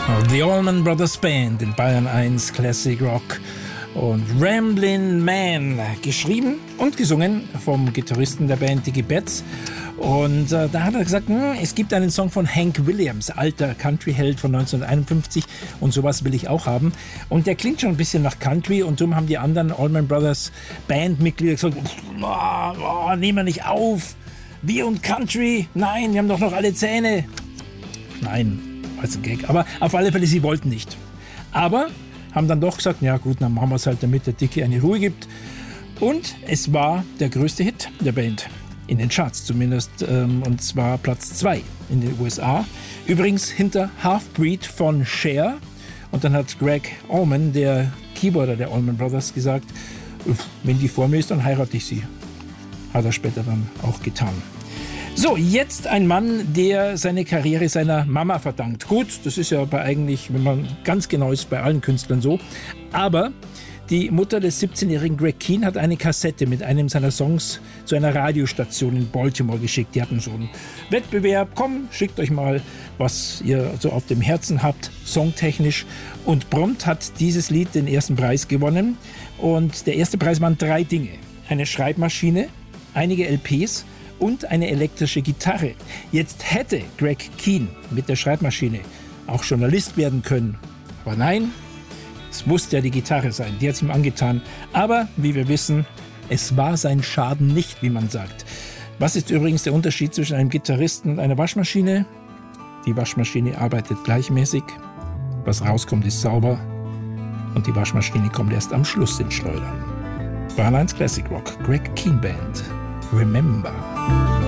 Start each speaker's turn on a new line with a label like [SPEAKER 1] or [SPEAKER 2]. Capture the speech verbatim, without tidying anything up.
[SPEAKER 1] The Allman Brothers Band in Bayern eins Classic Rock und Ramblin' Man, geschrieben und gesungen vom Gitarristen der Band Dickie Betts. Und äh, da hat er gesagt, hm, es gibt einen Song von Hank Williams, alter Country-Held von neunzehnhunderteinundfünfzig, und sowas will ich auch haben. Und der klingt schon ein bisschen nach Country, und darum haben die anderen Allman Brothers Bandmitglieder gesagt, oh, oh, nehmen wir nicht auf, wir und Country, nein, wir haben doch noch alle Zähne. Nein, als ein Gag, aber auf alle Fälle, sie wollten nicht. Aber haben dann doch gesagt, ja gut, dann machen wir es halt, damit der Dickie eine Ruhe gibt. Und es war der größte Hit der Band. In den Charts zumindest, ähm, und zwar Platz zwei in den U S A. Übrigens hinter Half-Breed von Cher. Und dann hat Greg Allman, der Keyboarder der Allman Brothers, gesagt, wenn die vor mir ist, dann heirate ich sie. Hat er später dann auch getan. So, jetzt ein Mann, der seine Karriere seiner Mama verdankt. Gut, das ist ja bei eigentlich, wenn man ganz genau ist, bei allen Künstlern so. Aber die Mutter des siebzehnjährigen Greg Kihn hat eine Kassette mit einem seiner Songs zu einer Radiostation in Baltimore geschickt. Die hatten so einen Wettbewerb. Komm, schickt euch mal, was ihr so auf dem Herzen habt, songtechnisch. Und prompt hat dieses Lied den ersten Preis gewonnen. Und der erste Preis waren drei Dinge. Eine Schreibmaschine, einige L Ps und eine elektrische Gitarre. Jetzt hätte Greg Kihn mit der Schreibmaschine auch Journalist werden können. Aber nein, es musste ja die Gitarre sein, die hat es ihm angetan. Aber, wie wir wissen, es war sein Schaden nicht, wie man sagt. Was ist übrigens der Unterschied zwischen einem Gitarristen und einer Waschmaschine? Die Waschmaschine arbeitet gleichmäßig, was rauskommt, ist sauber, und die Waschmaschine kommt erst am Schluss ins Schleudern. Bayern eins Classic Rock, Greg Kihn Band, Remember.